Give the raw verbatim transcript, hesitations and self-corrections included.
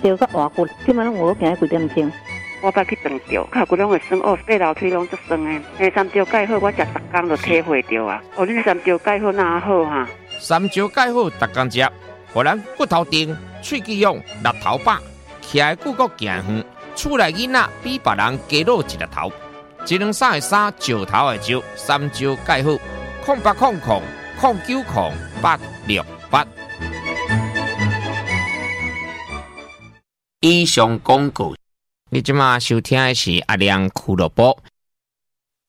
烧较换骨，即摆拢有行几点钟。 我捌去长吊，脚骨拢会酸，哦，爬楼梯拢足酸诶。迄三招钙好，我食逐工就体会着啊。哦，恁三招钙好哪好哈？ 三招钙好，逐工食，互咱骨头硬、喙齿勇、力头饱，徛诶久阁行远。厝内囡仔比别人加老一粒头。一两三个三，石头的石，三招钙好。空八空空空九空八六八。以上广告。你即马收听的是阿亮俱乐部，